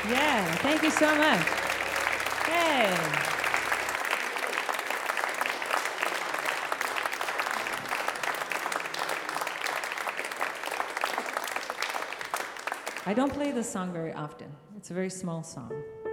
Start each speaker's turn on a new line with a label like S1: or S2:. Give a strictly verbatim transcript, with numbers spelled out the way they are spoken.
S1: Yeah, thank you so much. Yay. I don't play this song very often. It's a very small song.